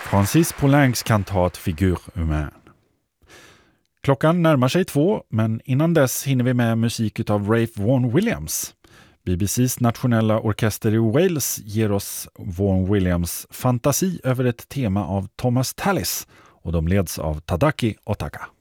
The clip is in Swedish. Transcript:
Francis Poulencs kantat Figure humaine. Klockan närmar sig 2, men innan dess hinner vi med musik av Ralph Vaughan Williams. BBCs nationella orkester i Wales ger oss Vaughan Williams fantasi över ett tema av Thomas Tallis och de leds av Tadaki Otaka.